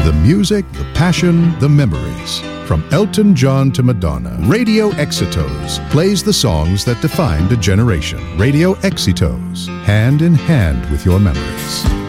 the music, the passion, the memories. From Elton John to Madonna, Radio Exitos plays the songs that defined a generation. Radio Exitos, hand in hand with your memories.